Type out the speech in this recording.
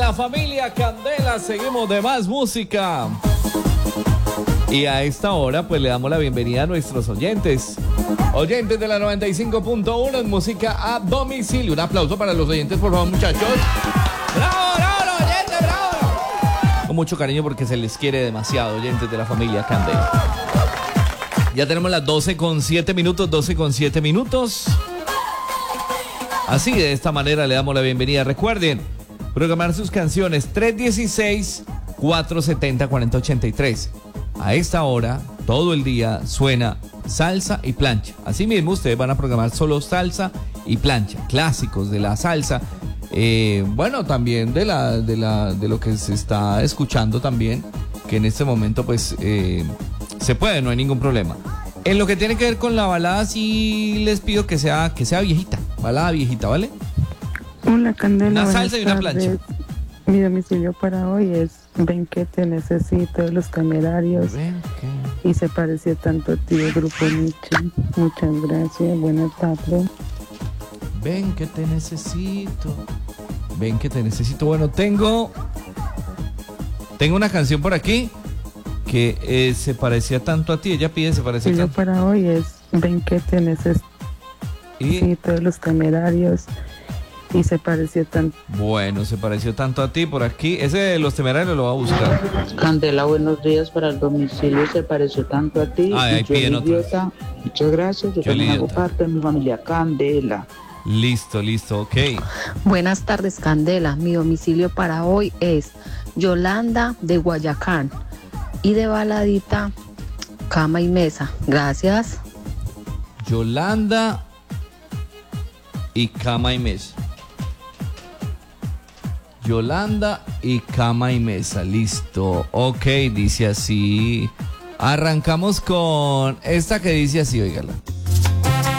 la familia Candela, seguimos de más música. Y a esta hora pues le damos la bienvenida a nuestros oyentes. Oyentes de la 95.1 en música a domicilio. Un aplauso para los oyentes, por favor, muchachos. ¡Bravo, bravo, oyentes, bravo! Con mucho cariño porque se les quiere demasiado, oyentes de la familia Candela. Ya tenemos las 12:07 minutos, 12:07 minutos. Así, de esta manera le damos la bienvenida. Recuerden, programar sus canciones 316-470-4083. A esta hora, todo el día, suena salsa y plancha. Así mismo, ustedes van a programar solo salsa y plancha, clásicos de la salsa. Bueno, también de lo que se está escuchando también, que en este momento, pues, se puede, no hay ningún problema. En lo que tiene que ver con la balada, sí les pido que sea viejita, balada viejita, ¿vale? Hola, Candela. Una salsa y una plancha. Mi domicilio para hoy es Ven que te necesito, de Los Temerarios. Y se pareció tanto a ti, el grupo Nietzsche. Muchas gracias, buenas tardes. Ven que te necesito. Ven que te necesito. Bueno, tengo una canción por aquí que se parecía tanto a ti. Ella pide se parecía tanto. Para hoy es Ven que te necesito, de Los Temerarios. Y se pareció tanto. Bueno, se pareció tanto a ti por aquí. Ese de Los Temerarios lo va a buscar. Candela, buenos días para el domicilio. Se pareció tanto a ti. Ahí piden otros. Muchas gracias. Yo también hago parte de mi familia Candela. Listo, ok. Buenas tardes, Candela. Mi domicilio para hoy es Yolanda de Guayacán. Y de baladita, Cama y Mesa. Gracias. Yolanda y Cama y Mesa. Yolanda y Cama y Mesa, listo. Ok, dice así. Arrancamos con esta que dice así, óigala.